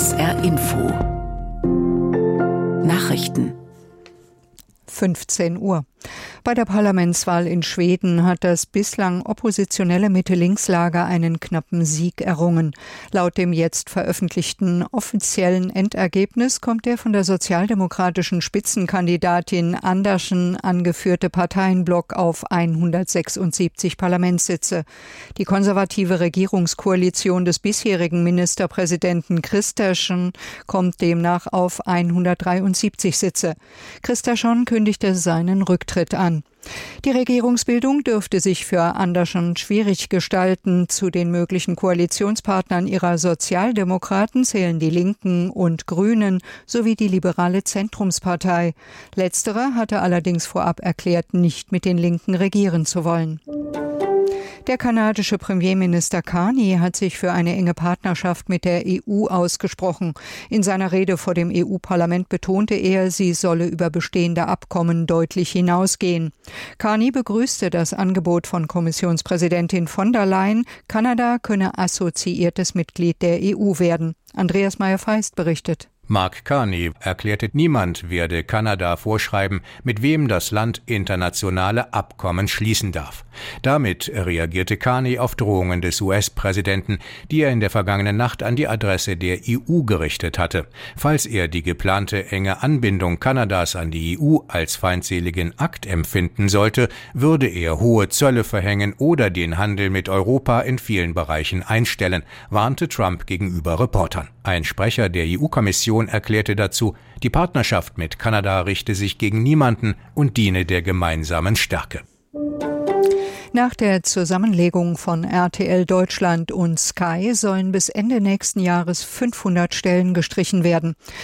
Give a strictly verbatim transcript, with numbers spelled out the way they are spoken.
S R Info Nachrichten fünfzehn Uhr. Bei der Parlamentswahl in Schweden hat das bislang oppositionelle Mitte-Links-Lager einen knappen Sieg errungen. Laut dem jetzt veröffentlichten offiziellen Endergebnis kommt der von der sozialdemokratischen Spitzenkandidatin Andersson angeführte Parteienblock auf hundertsechsundsiebzig Parlamentssitze. Die konservative Regierungskoalition des bisherigen Ministerpräsidenten Kristersson kommt demnach auf hundertdreiundsiebzig Sitze. Kristersson kündigte seinen Rücktritt an. Die Regierungsbildung dürfte sich für Andersson schwierig gestalten. Zu den möglichen Koalitionspartnern ihrer Sozialdemokraten zählen die Linken und Grünen sowie die liberale Zentrumspartei. Letztere hatte allerdings vorab erklärt, nicht mit den Linken regieren zu wollen. Der kanadische Premierminister Carney hat sich für eine enge Partnerschaft mit der E U ausgesprochen. In seiner Rede vor dem E U-Parlament betonte er, sie solle über bestehende Abkommen deutlich hinausgehen. Carney begrüßte das Angebot von Kommissionspräsidentin von der Leyen, Kanada könne assoziiertes Mitglied der E U werden. Andreas Meyer-Feist berichtet. Mark Carney erklärte, niemand werde Kanada vorschreiben, mit wem das Land internationale Abkommen schließen darf. Damit reagierte Carney auf Drohungen des U S-Präsidenten, die er in der vergangenen Nacht an die Adresse der E U gerichtet hatte. Falls er die geplante enge Anbindung Kanadas an die E U als feindseligen Akt empfinden sollte, würde er hohe Zölle verhängen oder den Handel mit Europa in vielen Bereichen einstellen, warnte Trump gegenüber Reportern. Ein Sprecher der E U-Kommission erklärte dazu, die Partnerschaft mit Kanada richte sich gegen niemanden und diene der gemeinsamen Stärke. Nach der Zusammenlegung von R T L Deutschland und Sky sollen bis Ende nächsten Jahres fünfhundert Stellen gestrichen werden.